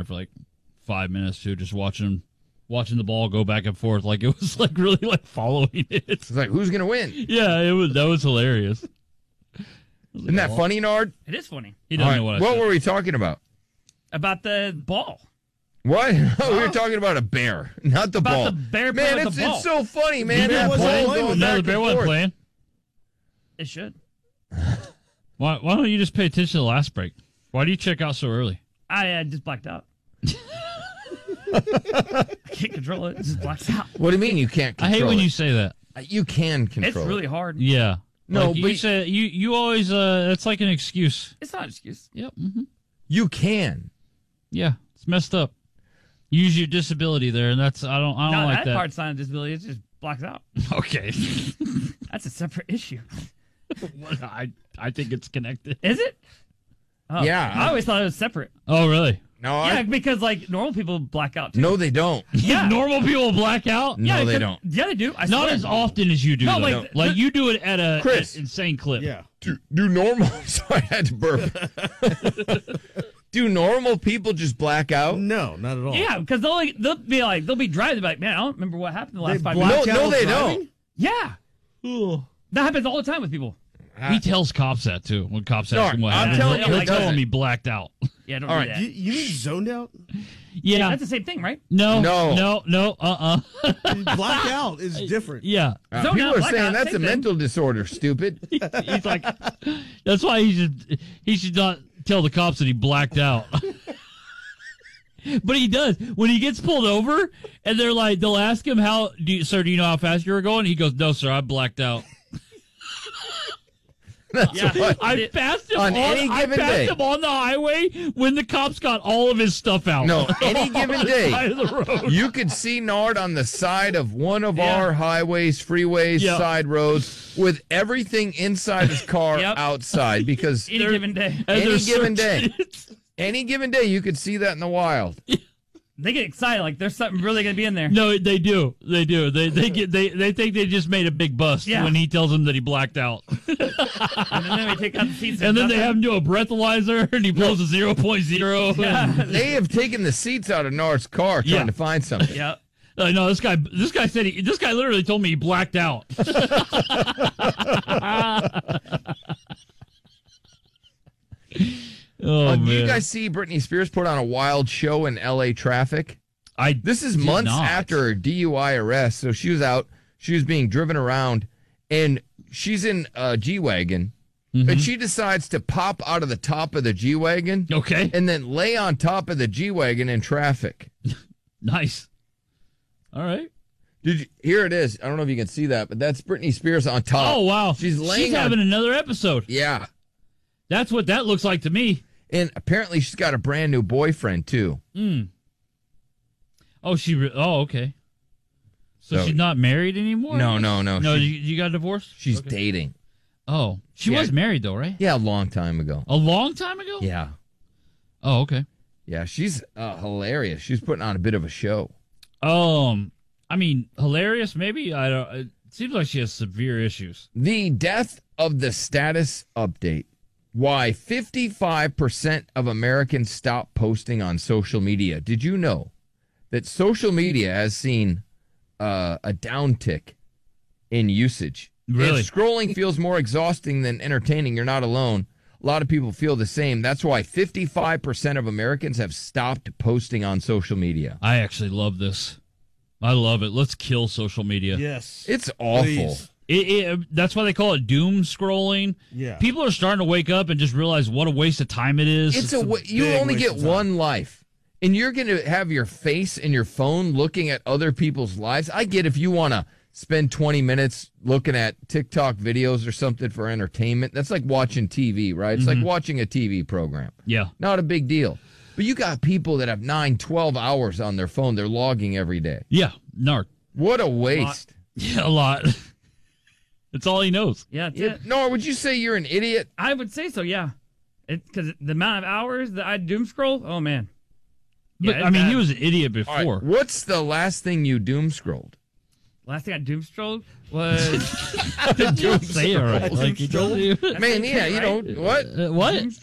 for like 5 minutes too, just watching the ball go back and forth. Like it was like really like following it. It's like, who's going to win? Yeah, that was hilarious. Isn't that funny, Nard? It is funny. He doesn't know what were we talking about? About the ball. What? Oh, we were talking about a bear, not the ball. The bear man, with the ball. It's so funny, man. The bear wasn't playing. It should. Why don't you just pay attention to the last break? Why do you check out so early? I just blacked out. I can't control it. It just blacks out. What do you mean you can't control it? I hate when you say that. You can control it. It's really hard. Yeah. No, like but you say you always it's like an excuse. It's not an excuse. Yep. Mm-hmm. You can. Yeah, it's messed up. Use your disability there, and that's I don't like that. That part's not a disability. It just blacks out. Okay. That's a separate issue. I think it's connected. Is it? Oh, yeah. I always thought it was separate. Oh, really? No. Yeah, because like normal people black out too. No, they don't. Yeah. Normal people black out? No, they don't. Yeah, they do. Not as often as you do. No, though. like you do it at a Chris. insane clip. Yeah. Do normal. Sorry, I had to burp. Do normal people just black out? No, not at all. Yeah, because they'll be driving. They'll be like, man, I don't remember what happened the last 5 black minutes. out No, they driving? don't. Yeah, that happens all the time with people. He tells cops that too. When cops No, ask him what I'm happened, telling you, he'll it tell doesn't. him he blacked out. Yeah, don't All do right, that. You mean zoned out? Yeah. That's the same thing, right? No. No. Black out is different. Yeah. Zone People out, are blackout, saying that's a same thing. mental disorder, stupid. He's like, that's why he should not tell the cops that he blacked out. But he does. When he gets pulled over and they'll ask him sir, do you know how fast you were going? He goes, no, sir, I blacked out. That's what- I passed him On any given day. him on the highway when the cops got all of his stuff out. No, any given day. Side of the road. You could see Nard on the side of one of Yeah. our highways, freeways, Yeah. side roads, with everything inside his car Yep. outside. Because Any given day. And any they're given searching day. it. any given day, you could see that in the wild. They get excited, like there's something really going to be in there. No, they do. They do. They think they just made a big bust Yeah. when he tells them that he blacked out. And then they take out the seats. And then they have him do a breathalyzer, and he blows a 0.0. Yeah. They have taken the seats out of Nard's car trying Yeah. to find something. Yeah. No, this guy said this guy literally told me he blacked out. Oh, Do man. you guys see Britney Spears put on a wild show in L.A. traffic? This is did months not. after her DUI arrest. So she was out. She was being driven around, and she's in a G-Wagon. And she decides to pop out of the top of the G-Wagon. Okay. And then lay on top of the G-Wagon in traffic. Nice. All right. Here it is. I don't know if you can see that, but that's Britney Spears on top. Oh, wow. She's laying on- having another episode. Yeah. That's what that looks like to me. And apparently she's got a brand new boyfriend, too. Oh, okay. So she's not married anymore? No. No, you got divorced? She's dating. Oh, she Yeah. was married though, right? Yeah, a long time ago. A long time ago? Yeah. Oh, okay. Yeah, she's hilarious. She's putting on a bit of a show. I mean, hilarious maybe. I don't. It seems like she has severe issues. The death of the status update. Why 55% of Americans stop posting on social media. Did you know that social media has seen a downtick in usage? Really? If scrolling feels more exhausting than entertaining, you're not alone. A lot of people feel the same. That's why 55% of Americans have stopped posting on social media. I actually love this. I love it. Let's kill social media. Yes. It's awful. Please. That's why they call it doom scrolling. Yeah. People are starting to wake up and just realize what a waste of time it is. You big only waste get of time. one life, and you're going to have your face in your phone looking at other people's lives. I get if you want to spend 20 minutes looking at TikTok videos or something for entertainment. That's like watching TV, right? It's like watching a TV program. Yeah. Not a big deal. But you got people that have 9, 12 hours on their phone. They're logging every day. Yeah. Narc. What a waste. Yeah, a lot. That's all he knows. Yeah, that's it. Nor, would you say you're an idiot? I would say so, yeah. Because the amount of hours that I doom scroll, oh, man. But, Yeah, I mean, bad. he was an idiot All right, before. what's the last thing you doom scrolled? Last thing I doom scrolled was... Say it right. Like he told you. Man, yeah, you right? know, what? What? Doom scroll?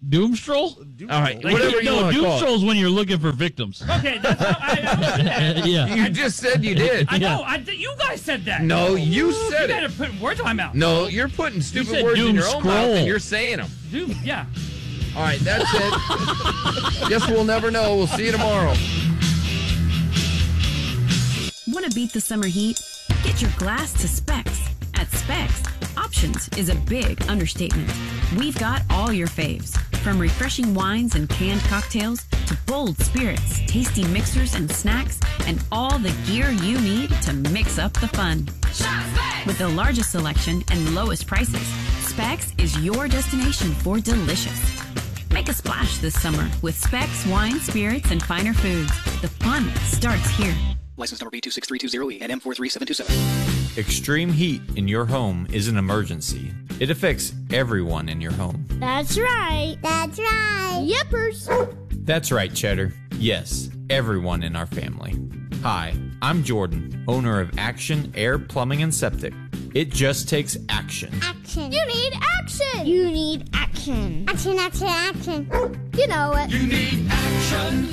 Doom stroll? All right, whatever you want to Doom call stroll is when you're looking for victims. Okay, that's how I don't that. Yeah. it. You just said you did. I know. You guys said that. No, you You said guys it. are putting words in my mouth. No, you're putting stupid said words in doom your own scroll. mouth and you're saying them. Doom, yeah. All right, that's it. Guess we'll never know. We'll see you tomorrow. Want to beat the summer heat? Get your glass to Specs. At Specs, options is a big understatement. We've got all your faves, from refreshing wines and canned cocktails to bold spirits, tasty mixers and snacks, and all the gear you need to mix up the fun. With the largest selection and lowest prices, Specs is your destination for delicious. Make a splash this summer with Specs wine, spirits, and finer foods. The fun starts here. License number B26320E and M43727. Extreme heat in your home is an emergency. It affects everyone in your home. That's right. That's right. Yippers. That's right, Cheddar. Yes, everyone in our family. Hi, I'm Jordan, owner of Action Air Plumbing and Septic. It just takes action. Action. You need action. You need action. Action, action, action. You know it. You need action.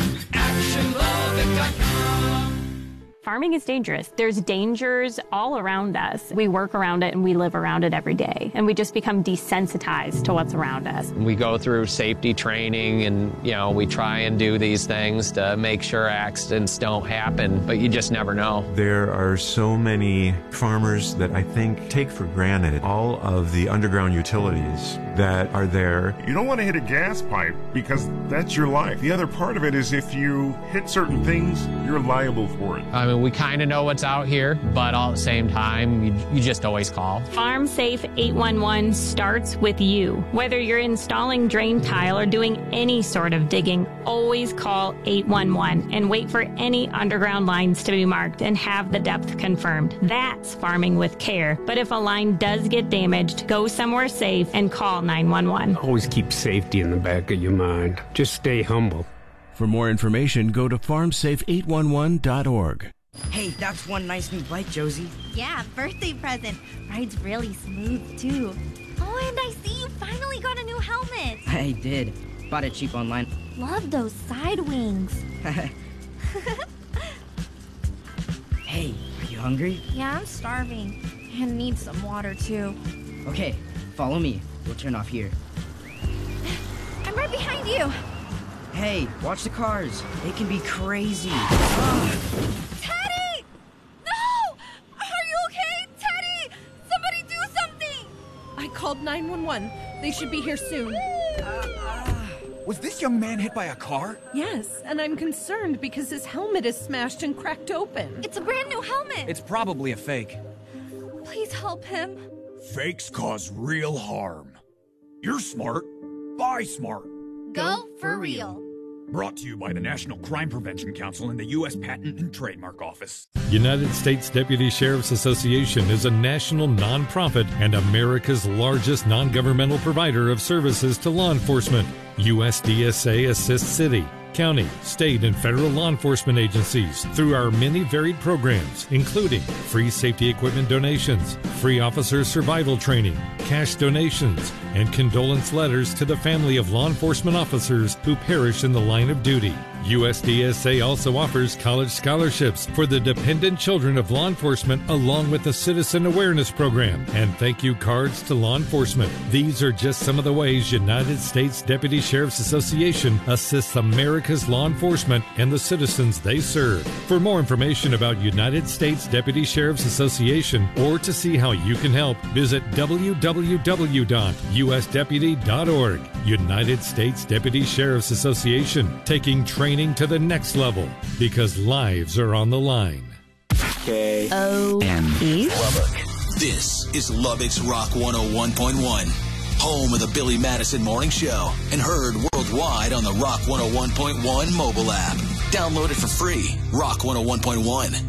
ActionLoving.com. Farming is dangerous. There's dangers all around us. We work around it and we live around it every day. And we just become desensitized to what's around us. We go through safety training and, we try and do these things to make sure accidents don't happen, but you just never know. There are so many farmers that I think take for granted all of the underground utilities that are there. You don't want to hit a gas pipe because that's your life. The other part of it is if you hit certain things, you're liable for it. I mean, we kind of know what's out here, but all at the same time, you just always call. Farm Safe 811 starts with you. Whether you're installing drain tile or doing any sort of digging, always call 811 and wait for any underground lines to be marked and have the depth confirmed. That's farming with care. But if a line does get damaged, go somewhere safe and call 911. Always keep safety in the back of your mind. Just stay humble. For more information, go to farmsafe811.org. Hey, that's one nice new bike, Josie. Yeah, birthday present. Rides really smooth, too. Oh, and I see you finally got a new helmet. I did. Bought it cheap online. Love those side wings. Hey, are you hungry? Yeah, I'm starving. And need some water, too. Okay, follow me. We'll turn off here. I'm right behind you. Hey, watch the cars. They can be crazy. Teddy! No! Are you okay? Teddy! Somebody do something! I called 911. They should be here soon. Was this young man hit by a car? Yes, and I'm concerned because his helmet is smashed and cracked open. It's a brand new helmet. It's probably a fake. Please help him. Fakes cause real harm. You're smart. Buy smart. Go for real. Brought to you by the National Crime Prevention Council and the U.S. Patent and Trademark Office. United States Deputy Sheriff's Association is a national nonprofit and America's largest non-governmental provider of services to law enforcement. USDSA assists city, county, state, and federal law enforcement agencies through our many varied programs, including free safety equipment donations, free officer survival training, cash donations, and condolence letters to the family of law enforcement officers who perish in the line of duty. USDSA also offers college scholarships for the dependent children of law enforcement, along with a citizen awareness program and thank you cards to law enforcement. These are just some of the ways United States Deputy Sheriff's Association assists America's law enforcement and the citizens they serve. For more information about United States Deputy Sheriff's Association or to see how you can help, visit www.usdeputy.org. United States Deputy Sheriff's Association, taking training to the next level because lives are on the line. K-O-N-E Lubbock. This is Lubbock's Rock 101.1, home of the Billy Madison Morning Show, and heard worldwide on the Rock 101.1 mobile app. Download it for free. Rock 101.1.